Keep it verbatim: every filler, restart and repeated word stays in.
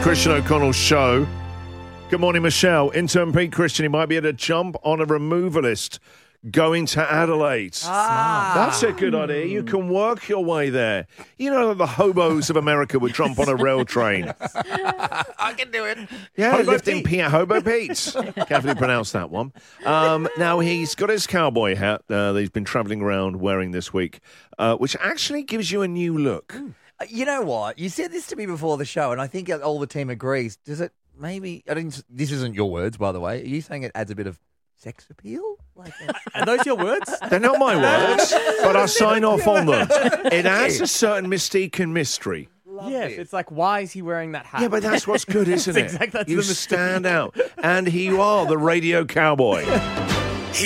Christian O'Connell's show. Good morning, Michelle. Intern Pete Christian, he might be able to jump on a removalist going to Adelaide. Ah. That's a good idea. You can work your way there. You know, the hobos of America would jump on a rail train. I can do it. Yeah, Hobo lifting Pete. Pete. Hobo Pete. Carefully pronounce that one. Um, now, he's got his cowboy hat uh, that he's been travelling around wearing this week, uh, which actually gives you a new look. Uh, You know what? You said this to me before the show, and I think all the team agrees. Does it maybe? I didn't. This isn't your words, by the way. Are you saying it adds a bit of sex appeal? Like a- Are those your words? They're not my words, but I sign off on them. It adds a certain mystique and mystery. Yes, it's like, why is he wearing that hat? Yeah, but that's what's good, isn't That's it? exact- that's you the mystique. stand out. And here you are, the radio cowboy.